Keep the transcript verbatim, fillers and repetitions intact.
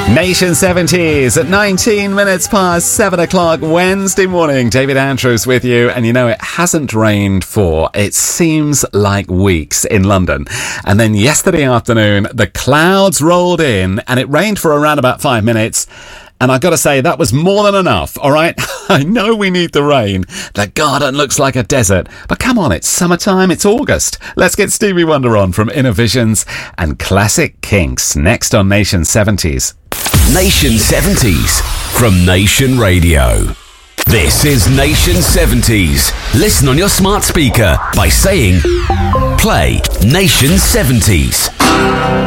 Nation seventies at nineteen minutes past seven o'clock Wednesday morning. David Andrews with you. And you know, it hasn't rained for, it seems like weeks in London. And then yesterday afternoon, the clouds rolled in and it rained for around about five minutes. And I've got to say, that was more than enough, all right? I know we need the rain. The garden looks like a desert. But come on, it's summertime, it's August. Let's get Stevie Wonder on from Inner Visions and Classic Kinks next on Nation seventies. Nation seventies from Nation Radio. This is Nation seventies. Listen on your smart speaker by saying, play Nation seventies.